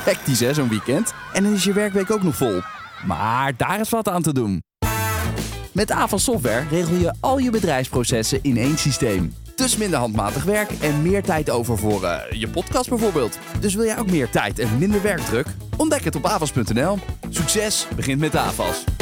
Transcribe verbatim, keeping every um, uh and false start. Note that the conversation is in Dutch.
Hectisch hè, zo'n weekend. En dan is je werkweek ook nog vol. Maar daar is wat aan te doen. Met Avas Software regel je al je bedrijfsprocessen in één systeem. Dus minder handmatig werk en meer tijd over voor uh, je podcast bijvoorbeeld. Dus wil jij ook meer tijd en minder werkdruk? Ontdek het op avas punt n l. Succes begint met Avas.